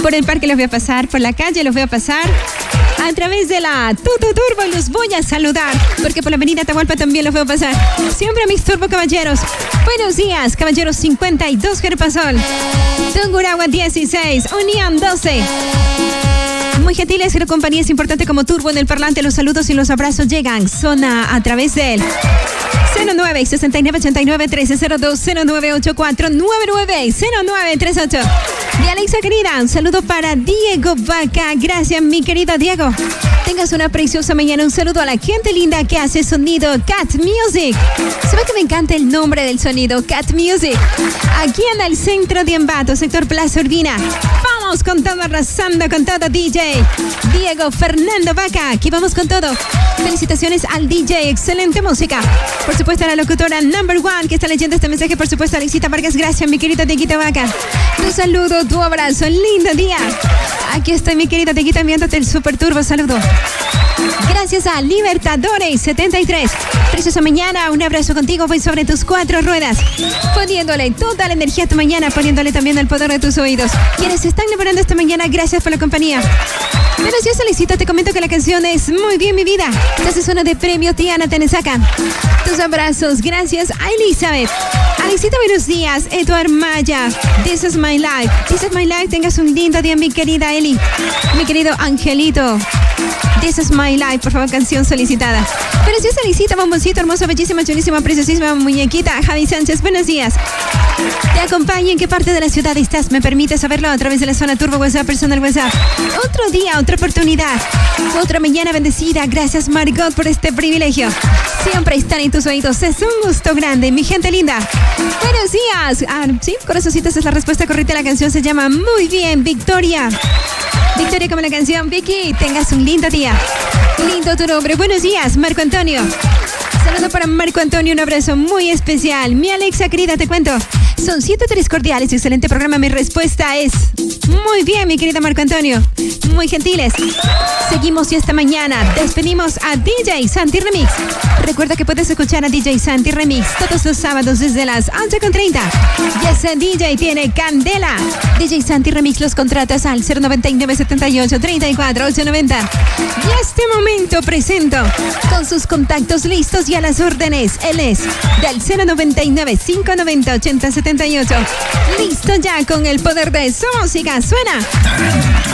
Por el parque los voy a pasar, por la calle los voy a pasar. A través de la Tutu Turbo los voy a saludar, porque por la avenida Atahualpa también los voy a pasar. Siempre a mis turbo caballeros. Buenos días, caballeros 52 Jerpasol, Tungurahua 16, Unión 12. Muy gentiles, pero compañías importantes como Turbo en el parlante. Los saludos y los abrazos llegan. Zona a través del 09-6989-1302-0984-99-0938. Y Alexa querida, un saludo para Diego Vaca. Gracias, mi querido Diego. Tengas una preciosa mañana. Un saludo a la gente linda que hace sonido Cat Music. ¿Sabe que me encanta el nombre del sonido Cat Music? Aquí en el centro de Ambato, sector Plaza Urbina. Vamos con todo, arrasando con todo, DJ Diego Fernando Vaca. Aquí vamos con todo. Felicitaciones al DJ, excelente música. Por supuesto a la locutora number one que está leyendo este mensaje. Por supuesto a Alexita Vargas, gracias mi querida Dieguito Vaca. Tu saludo, tu abrazo, lindo día. Aquí estoy mi querida Dieguita enviándote el super turbo saludo. Gracias a Libertadores 73. Preciosa mañana, un abrazo contigo. Voy sobre tus 4 ruedas, poniéndole toda la energía a tu mañana, poniéndole también el poder de tus oídos. Quienes se están liberando esta mañana, gracias por la compañía. Buenos días, Alexita, te comento que la canción es Muy Bien Mi Vida. Esta es una de premio Tiana Tenesaca. Tus abrazos, gracias a Elizabeth. Alexita, buenos días. Eduard Maya, This is my life. This is my life, tengas un lindo día, mi querida Eli. Mi querido Angelito, This is my life, por favor, canción solicitada. Buenos días, Alexita, bomboncito, hermosa, bellísima, chulísima, preciosísima muñequita. Javi Sánchez, buenos días. Te acompaño. ¿En qué parte de la ciudad estás? ¿Me permite saberlo a través de la zona Turbo WhatsApp, personal WhatsApp? Otro día, otra oportunidad, otra mañana bendecida. Gracias, Margot, por este privilegio. Siempre están en tus oídos. Es un gusto grande, mi gente linda. Buenos días. Sí, corazoncitos, es la respuesta correcta. La canción se llama Muy Bien, Victoria. Victoria como la canción. Vicky, tengas un lindo día. Lindo tu nombre. Buenos días, Marco Antonio. Saludo para Marco Antonio, un abrazo muy especial. Mi Alexa querida, te cuento. Son 103 cordiales, excelente programa. Mi respuesta es muy bien, mi querida Marco Antonio. Muy gentiles. Seguimos y esta mañana despedimos a DJ Santi Remix. Recuerda que puedes escuchar a DJ Santi Remix todos los sábados desde las 11:30. Y ese DJ tiene candela. DJ Santi Remix los contratas al 099-78-34-890. Y este momento presento con sus contactos listos y a las órdenes. Él es del 099-590-8078. Listo ya con el poder de su música. Suena.